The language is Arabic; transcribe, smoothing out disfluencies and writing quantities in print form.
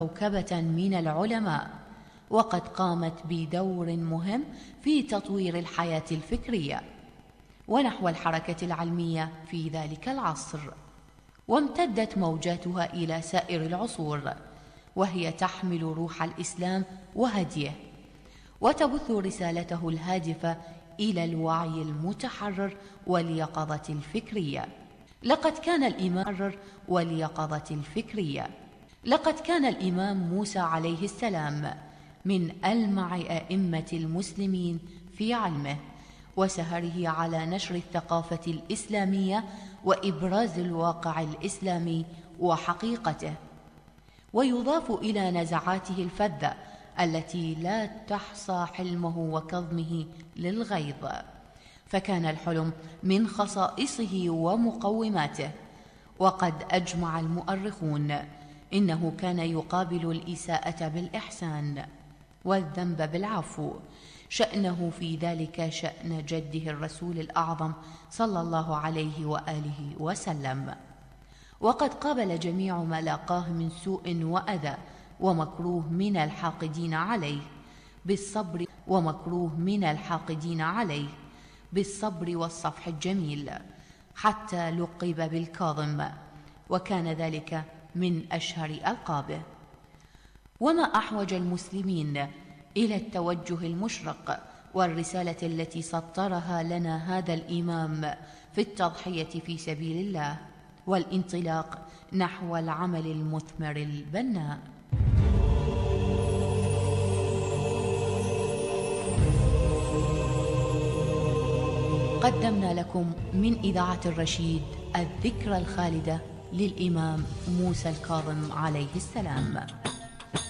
كوكبة من العلماء، وقد قامت بدور مهم في تطوير الحياة الفكرية ونحو الحركة العلمية في ذلك العصر، وامتدت موجاتها إلى سائر العصور، وهي تحمل روح الإسلام وهديه، وتبث رسالته الهادفة إلى الوعي المتحرر واليقظة الفكرية. لقد كان الإمام موسى عليه السلام من ألمع أئمة المسلمين في علمه وسهره على نشر الثقافة الإسلامية وإبراز الواقع الإسلامي وحقيقته، ويضاف إلى نزعاته الفذة التي لا تحصى حلمه وكظمه للغيظ، فكان الحلم من خصائصه ومقوماته. وقد أجمع المؤرخون إنه كان يقابل الإساءة بالإحسان والذنب بالعفو، شأنه في ذلك شأن جده الرسول الأعظم صلى الله عليه وآله وسلم. وقد قابل جميع ما لاقاه من سوء وأذى ومكروه من الحاقدين عليه بالصبر والصفح الجميل، حتى لقب بالكاظم، وكان ذلك من أشهر ألقابه. وما أحوج المسلمين إلى التوجه المشرق والرسالة التي سطرها لنا هذا الإمام في التضحية في سبيل الله والانطلاق نحو العمل المثمر البناء. قدمنا لكم من إذاعة الرشيد الذكرى الخالدة للإمام موسى الكاظم عليه السلام.